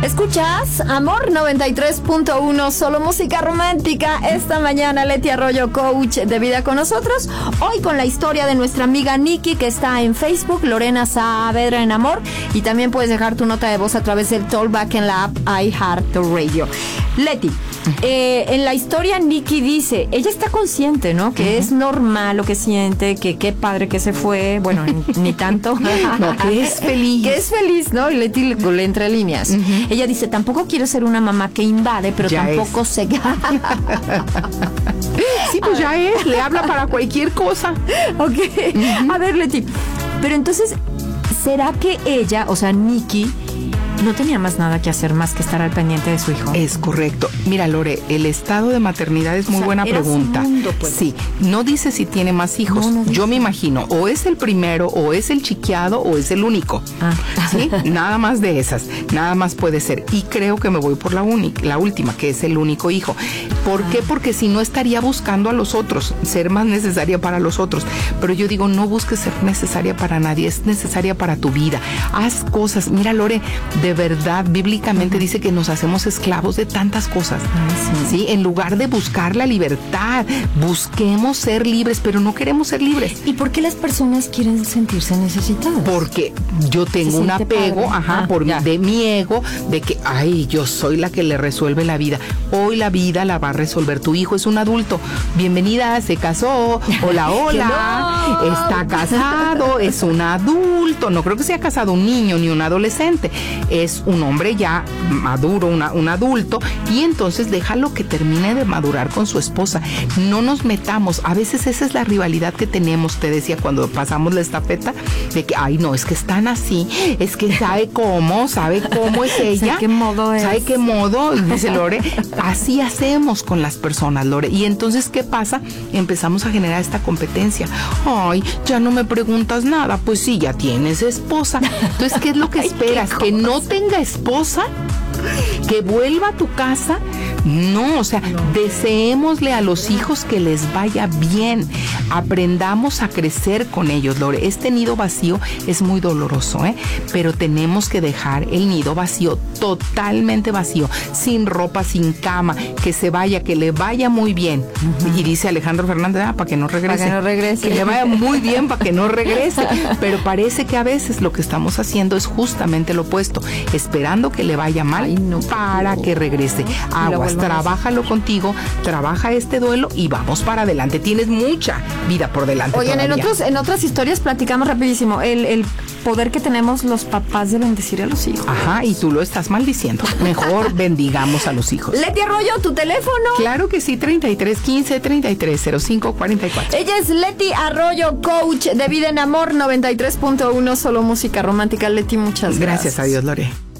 Escuchas Amor 93.1, solo música romántica. Esta mañana Leti Arroyo, coach de vida con nosotros. Hoy con la historia de nuestra amiga Nikki, que está en Facebook, Lorena Saavedra en Amor. Y también puedes dejar tu nota de voz a través del Talkback en la app iHeartRadio. Leti, en la historia Nikki dice, ella está consciente, ¿no? Que es normal lo que siente, que qué padre que se fue, bueno, ni tanto. No, que es feliz. Que es feliz, ¿no? Y Leti le entre líneas. Ella dice, tampoco quiero ser una mamá que invade, pero ya tampoco se... Sí, pues ya es, le habla para cualquier cosa. Ok. A ver, Leti, pero entonces, ¿será que ella, o sea, Nikki, no tenía más nada que hacer más que estar al pendiente de su hijo? Es correcto. Mira, Lore, el estado de maternidad es muy buena pregunta. Mundo, pues. Sí, no dice si tiene más hijos. No yo me imagino, o es el primero, o es el chiqueado, o es el único. ¿Sí? Nada más de esas. Nada más puede ser. Y creo que me voy por la última, que es el único hijo. ¿Por qué? Porque si no estaría buscando a los otros, ser más necesaria para los otros. Pero yo digo, no busques ser necesaria para nadie, es necesaria para tu vida. Haz cosas. Mira, Lore, de verdad, bíblicamente dice que nos hacemos esclavos de tantas cosas. ¿Sí? En lugar de buscar la libertad, busquemos ser libres, pero no queremos ser libres. ¿Y por qué las personas quieren sentirse necesitadas? Porque yo tengo un apego, de mi ego, de que, ay, yo soy la que le resuelve la vida. Hoy la vida la va a resolver tu hijo, es un adulto. Bienvenida, se casó, hola, está casado, es un adulto. No creo que sea casado un niño ni un adolescente. Es un hombre ya maduro, un adulto, y entonces déjalo que termine de madurar con su esposa. No nos metamos. A veces esa es la rivalidad que tenemos, te decía, cuando pasamos la estafeta, de que, ay, no, es que están así, es que sabe cómo es ella. ¿Sabe qué modo es? ¿Sabe qué modo? Dice Lore. Así hacemos con las personas, Lore. Y entonces, ¿qué pasa? Empezamos a generar esta competencia. Ay, ya no me preguntas nada. Pues sí, ya tienes esposa. Entonces, ¿qué es lo que esperas? ¿Que no tenga esposa? ¿Que vuelva a tu casa? No, o sea, deseémosle a los hijos que les vaya bien. Aprendamos a crecer con ellos, Lore. Este nido vacío es muy doloroso, pero tenemos que dejar el nido vacío, totalmente vacío, sin ropa, sin cama, que le vaya muy bien. Y dice Alejandro Fernández, para que no regrese. Para que no regrese. Que le vaya muy bien para que no regrese. Pero parece que a veces lo que estamos haciendo es justamente lo opuesto, esperando que le vaya mal para que regrese. Aguas, trabájalo contigo, trabaja este duelo y vamos para adelante. Tienes mucha vida por delante. Oigan, en otras historias platicamos rapidísimo el poder que tenemos los papás de bendecir a los hijos. Ajá, y tú lo estás maldiciendo. Mejor bendigamos a los hijos. Leti Arroyo, ¿tu teléfono? Claro que sí, 3315-330544. Ella es Leti Arroyo, coach de vida en amor 93.1, solo música romántica. Leti, muchas gracias. Gracias a Dios, Lore.